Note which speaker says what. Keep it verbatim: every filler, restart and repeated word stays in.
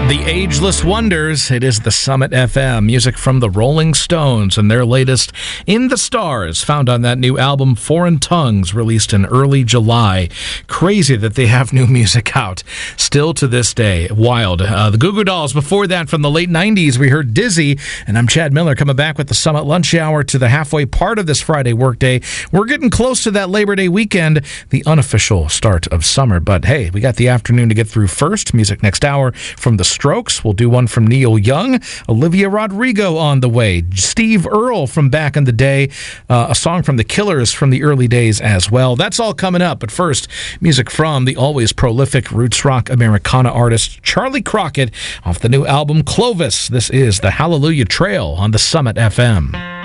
Speaker 1: The Ageless Wonders. It is the Summit F M. Music from the Rolling Stones and their latest In the Stars, found on that new album Foreign Tongues, released in early July. Crazy that they have new music out still to this day. Wild. Uh, the Goo Goo Dolls. Before that, from the late nineties, we heard Dizzy, and I'm Chad Miller, coming back with the Summit Lunch Hour to the halfway part of this Friday workday. We're getting close to that Labor Day weekend, the unofficial start of summer. But hey, we got the afternoon to get through first. Music next hour from the Strokes. We'll do one from Neil Young. Olivia Rodrigo on the way. Steve Earle from back in the day. Uh, a song from the Killers from the early days as well. That's all coming up. But first, music from the always prolific roots rock Americana artist Charlie Crockett off the new album Clovis. This is the Hallelujah Trail on the Summit F M.